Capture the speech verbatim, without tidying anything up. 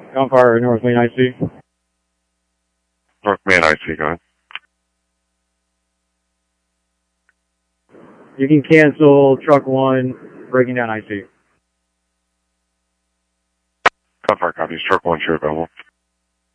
Gunfire, North Main I C. North Main I C, go ahead. You can cancel truck one, breaking down I C. Gunfire copies, truck one, sure available.